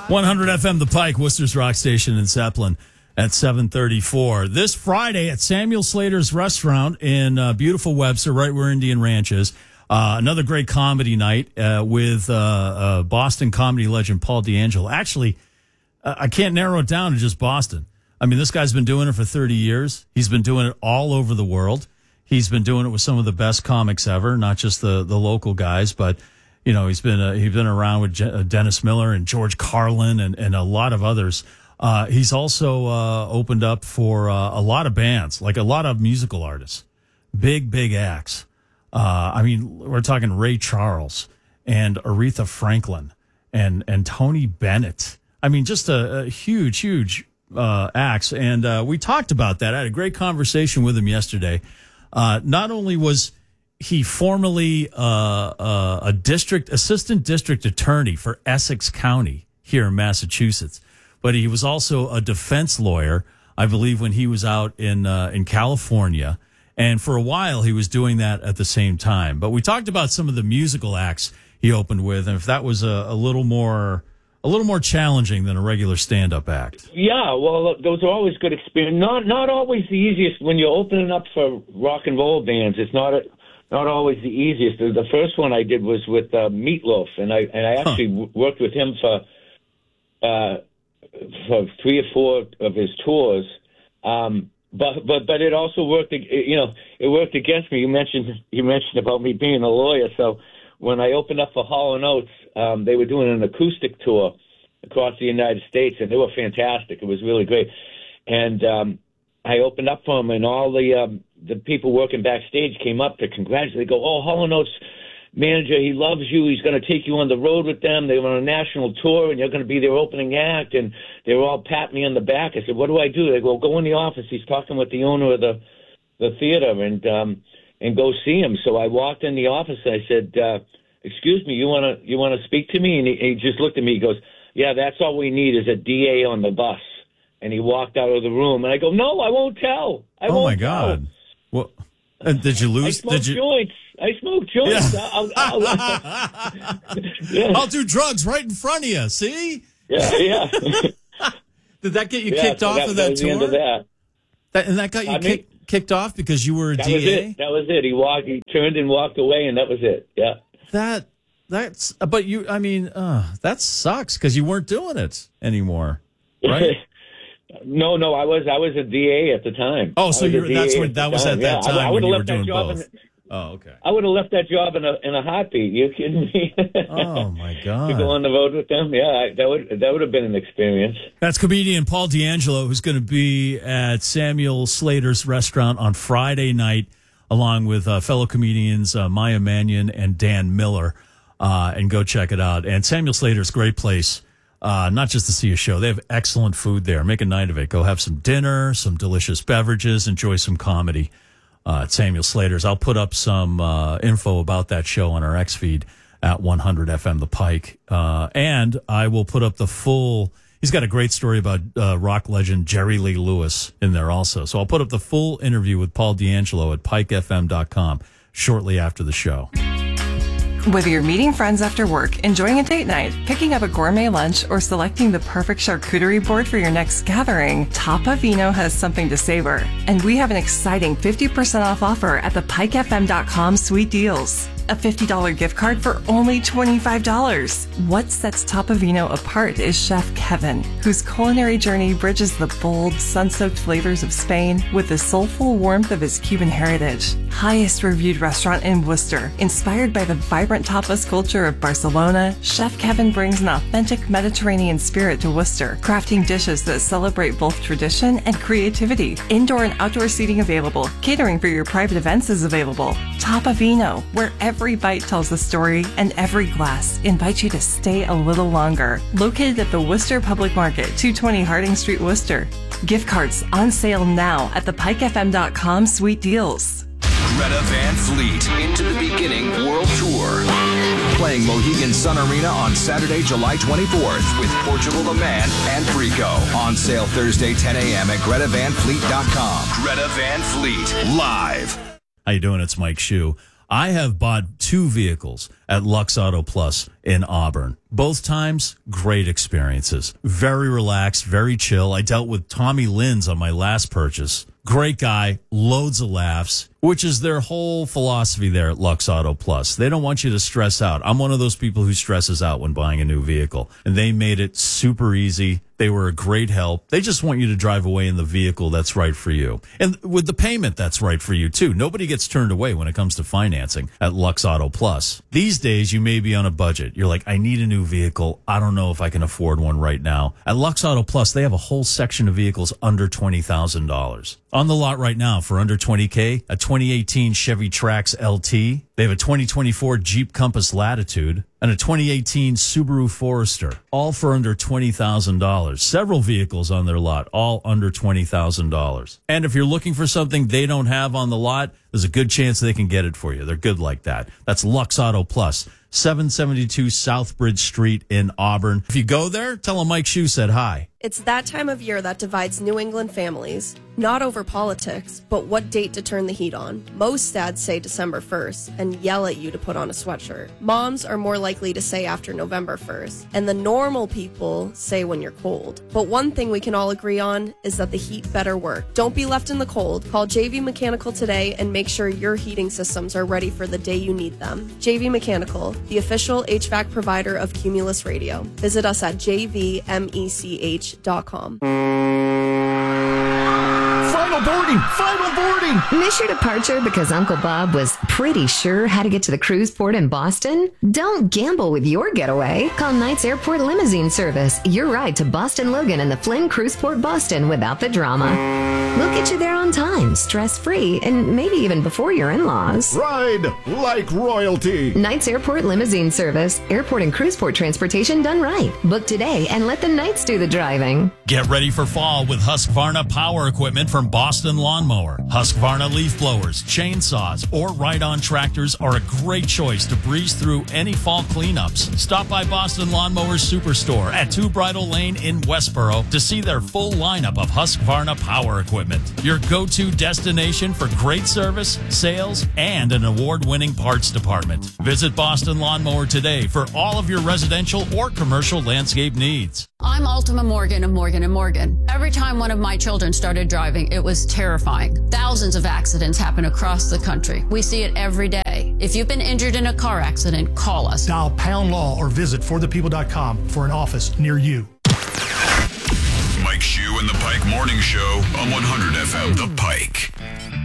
100 FM The Pike, Worcester's Rock Station in Zeppelin at 7:34. This Friday at Samuel Slater's Restaurant in beautiful Webster, right where Indian Ranch is. Another great comedy night with Boston comedy legend Paul D'Angelo. Actually, I can't narrow it down to just Boston. I mean, this guy's been doing it for 30 years. He's been doing it all over the world. He's been doing it with some of the best comics ever, not just the local guys, but you know, he's been around with Dennis Miller and George Carlin and a lot of others. He's also opened up for a lot of bands, like a lot of musical artists, big acts. I mean, we're talking Ray Charles and Aretha Franklin and Tony Bennett. I mean, just a huge acts. And we talked about that. I had a great conversation with him yesterday. Not only was he formerly assistant district attorney for Essex County here in Massachusetts, but he was also a defense lawyer, I believe, when he was out in California. And for a while, he was doing that at the same time. But we talked about some of the musical acts he opened with, and if that was a little more challenging than a regular stand-up act. Yeah, well, those are always good experiences. Not always the easiest when you're opening up for rock and roll bands. It's not always the easiest. The first one I did was with Meatloaf, and I actually worked with him for 3 or 4 of his tours. But it also worked. It worked against me. You mentioned about me being a lawyer. So when I opened up for Hall & Oates, they were doing an acoustic tour across the United States, and they were fantastic. It was really great. And I opened up for them, and all the people working backstage came up to congratulate. They go, "Oh, Hall & Oates manager, he loves you. He's going to take you on the road with them. They were on a national tour, and you're going to be their opening act." And they were all patting me on the back. I said, "What do I do?" They go, "Go in the office. He's talking with the owner of the theater, and go see him." So I walked in the office, and I said, "Excuse me, you want to speak to me?" And he just looked at me. He goes, "Yeah, that's all we need is a DA on the bus." And he walked out of the room, and I go, "No, I won't tell. I won't Oh my God! Tell. Well, did you lose? Joints. I smoke joints. Yeah. Yeah. I'll do drugs right in front of you. See? Yeah. Did that get you kicked off of that tour? The end of that. And that got you kicked off because you were a DA? That was it. He turned and walked away, and that was it. Yeah. That sucks because you weren't doing it anymore, right? No, I was a DA at the time. Oh, so that was at that time. I would when have left you were that doing job. both. Okay. I would have left that job in a heartbeat. You kidding me? Oh my God! To go on the road with them, that would have been an experience. That's comedian Paul D'Angelo, who's going to be at Samuel Slater's Restaurant on Friday night, along with fellow comedians Maya Mannion and Dan Miller, and go check it out. And Samuel Slater's a great place. Not just to see a show. They have excellent food there. Make a night of it. Go have some dinner, some delicious beverages, enjoy some comedy at Samuel Slater's. I'll put up some info about that show on our X feed at 100 FM The Pike. And I will put up he's got a great story about rock legend Jerry Lee Lewis in there also. So I'll put up the full interview with Paul D'Angelo at pikefm.com shortly after the show. Whether you're meeting friends after work, enjoying a date night, picking up a gourmet lunch, or selecting the perfect charcuterie board for your next gathering, Tapa Vino has something to savor. And we have an exciting 50% off offer at the pikefm.com Sweet Deals. A $50 gift card for only $25. What sets Tapa Vino apart is Chef Kevin, whose culinary journey bridges the bold, sun-soaked flavors of Spain with the soulful warmth of his Cuban heritage. Highest reviewed restaurant in Worcester, inspired by the vibrant tapas culture of Barcelona, Chef Kevin brings an authentic Mediterranean spirit to Worcester, crafting dishes that celebrate both tradition and creativity. Indoor and outdoor seating available. Catering for your private events is available. Tapa Vino, where every bite tells a story and every glass invites you to stay a little longer. Located at the Worcester Public Market, 220 Harding Street, Worcester. Gift cards on sale now at the pikefm.com Sweet Deals. Greta Van Fleet, Into the Beginning World Tour. Playing Mohegan Sun Arena on Saturday, July 24th with Portugal the Man and Frico. On sale Thursday, 10 a.m. at gretavanfleet.com. Greta Van Fleet, live. How you doing? It's Mike Shue. I have bought 2 vehicles at Lux Auto Plus in Auburn. Both times, great experiences. Very relaxed, very chill. I dealt with Tommy Linz on my last purchase. Great guy, loads of laughs, which is their whole philosophy there at Lux Auto Plus. They don't want you to stress out. I'm one of those people who stresses out when buying a new vehicle, and they made it super easy. They were a great help. They just want you to drive away in the vehicle that's right for you. And with the payment that's right for you, too. Nobody gets turned away when it comes to financing at Lux Auto Plus. These days, you may be on a budget. You're like, I need a new vehicle. I don't know if I can afford one right now. At Lux Auto Plus, they have a whole section of vehicles under $20,000. On the lot right now for under $20K, a 2018 Chevy Trax LT. They have a 2024 Jeep Compass Latitude and a 2018 Subaru Forester, all for under $20,000. Several vehicles on their lot, all under $20,000. And if you're looking for something they don't have on the lot, there's a good chance they can get it for you. They're good like that. That's Lux Auto Plus, 772 Southbridge Street in Auburn. If you go there, tell them Mike Shue said hi. It's that time of year that divides New England families. Not over politics, but what date to turn the heat on. Most dads say December 1st and yell at you to put on a sweatshirt. Moms are more likely to say after November 1st. And the normal people say when you're cold. But one thing we can all agree on is that the heat better work. Don't be left in the cold. Call JV Mechanical today and make sure your heating systems are ready for the day you need them. JV Mechanical, the official HVAC provider of Cumulus Radio. Visit us at jvmech.com. Final boarding! Miss your departure because Uncle Bob was pretty sure how to get to the cruise port in Boston? Don't gamble with your getaway. Call Knights Airport Limousine Service, your ride to Boston Logan and the Flynn Cruise Port Boston without the drama. We'll get you there on time, stress-free, and maybe even before your in-laws. Ride like royalty. Knights Airport Limousine Service, airport and cruise port transportation done right. Book today and let the Knights do the driving. Get ready for fall with Husqvarna power equipment from Boston Lawnmower. Husqvarna leaf blowers, chainsaws, or ride-on tractors are a great choice to breeze through any fall cleanups. Stop by Boston Lawnmower Superstore at 2 Bridle Lane in Westboro to see their full lineup of Husqvarna power equipment. Your go-to destination for great service, sales, and an award-winning parts department. Visit Boston Lawnmower today for all of your residential or commercial landscape needs. I'm Ultima Morgan of Morgan & Morgan. Every time one of my children started driving, it was terrifying. Thousands of accidents happen across the country. We see it every day. If you've been injured in a car accident, call us. Dial # law or visit forthepeople.com for an office near you. Mike Shue and the Pike Morning Show on 100 FM The Pike.